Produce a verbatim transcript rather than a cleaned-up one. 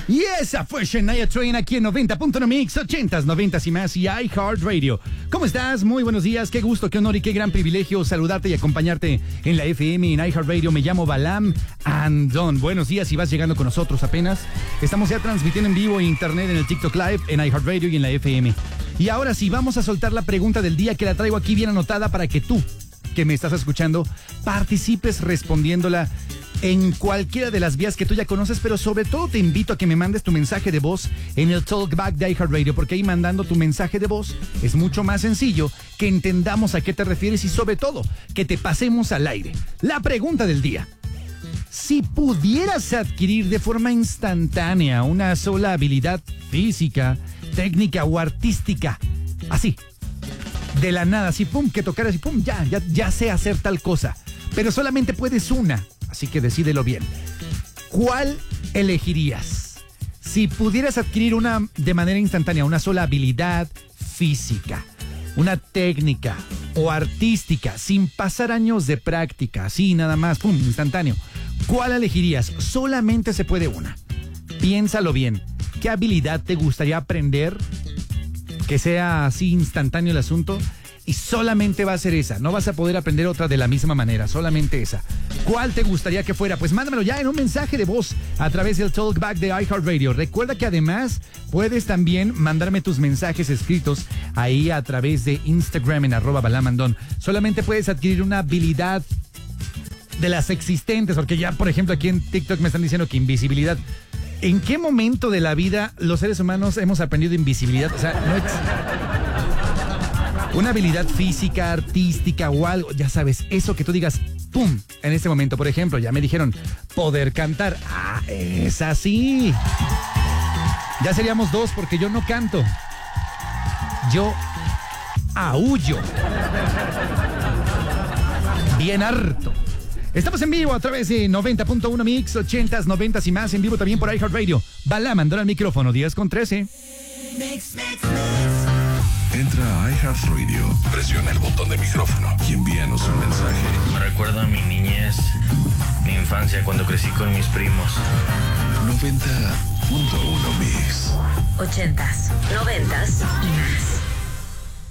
Y esa fue Shania Twain aquí en noventa punto uno Mix, ochentas, noventas y más y iHeartRadio. ¿Cómo estás? Muy buenos días, qué gusto, qué honor y qué gran privilegio saludarte y acompañarte en la F M, en iHeartRadio. Me llamo Balam Andón. Buenos días si vas llegando con nosotros apenas. Estamos ya transmitiendo en vivo en internet, en el TikTok Live, en iHeartRadio y en la F M. Y ahora sí, vamos a soltar la pregunta del día que la traigo aquí bien anotada para que tú, que me estás escuchando, participes respondiéndola en cualquiera de las vías que tú ya conoces, pero sobre todo te invito a que me mandes tu mensaje de voz en el Talkback de iHeartRadio, porque ahí mandando tu mensaje de voz es mucho más sencillo que entendamos a qué te refieres y sobre todo que te pasemos al aire. La pregunta del día: si pudieras adquirir de forma instantánea una sola habilidad física, técnica o artística, así, de la nada, así, pum, que tocaras y pum, ya, ya, ya sé hacer tal cosa, pero solamente puedes una, así que decídelo bien. ¿Cuál elegirías? Si pudieras adquirir una de manera instantánea, una sola habilidad física, una técnica o artística, sin pasar años de práctica, así nada más, pum, instantáneo, ¿cuál elegirías? Solamente se puede una. Piénsalo bien. ¿Qué habilidad te gustaría aprender? Que sea así instantáneo el asunto y solamente va a ser esa, no vas a poder aprender otra de la misma manera, solamente esa. ¿Cuál te gustaría que fuera? Pues mándamelo ya en un mensaje de voz a través del Talkback de iHeartRadio. Recuerda que además puedes también mandarme tus mensajes escritos ahí a través de Instagram en arroba balamandón. Solamente puedes adquirir una habilidad de las existentes, porque ya por ejemplo aquí en TikTok me están diciendo que invisibilidad. ¿En qué momento de la vida los seres humanos hemos aprendido invisibilidad? O sea, no es una habilidad física, artística o algo, ya sabes, eso que tú digas, ¡pum! En este momento, por ejemplo, ya me dijeron, poder cantar. ¡Ah, es así! Ya seríamos dos porque yo no canto. Yo aúllo. Bien harto. Estamos en vivo a través de noventa punto uno Mix, ochentas, noventas y más, en vivo también por iHeartRadio. Balam Andón al micrófono, diez con trece. Mix, mix, mix. Entra a iHeartRadio, presiona el botón de micrófono y envíanos un mensaje. Me recuerda a mi niñez, mi infancia, cuando crecí con mis primos. noventa punto uno Mix. Ochentas, noventas y más.